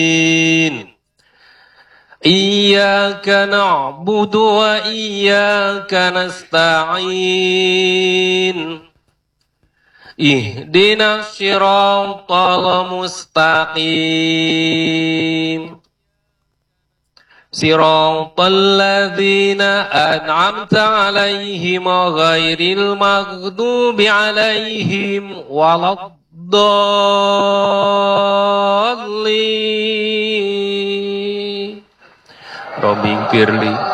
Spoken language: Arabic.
إياك نعبد وإياك نستعين اهدنا الصراط المستقيم صراط الذين أنعمت عليهم غير المغضوب عليهم ولا الضالين رب اغفر لي